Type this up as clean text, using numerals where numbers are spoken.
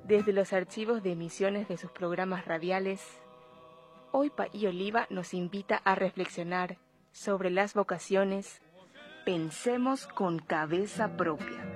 Desde los archivos de emisiones de sus programas radiales, hoy Paí Oliva nos invita a reflexionar sobre las vocaciones. Pensemos con cabeza propia.